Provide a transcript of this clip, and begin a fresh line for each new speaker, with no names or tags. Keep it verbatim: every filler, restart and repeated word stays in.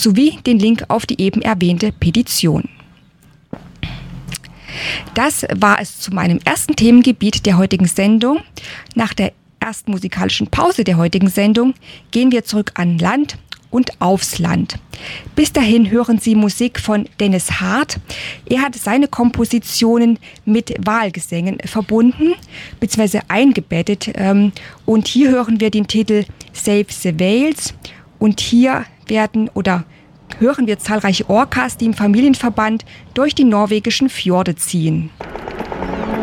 sowie den Link auf die eben erwähnte Petition. Das war es zu meinem ersten Themengebiet der heutigen Sendung. Nach der ersten musikalischen Pause der heutigen Sendung gehen wir zurück an Land und aufs Land. Bis dahin hören Sie Musik von Dennis Hart. Er hat seine Kompositionen mit Wahlgesängen verbunden bzw. eingebettet. Und hier hören wir den Titel Save the Whales. Und hier werden oder hören wir zahlreiche Orcas, die im Familienverband durch die norwegischen Fjorde ziehen.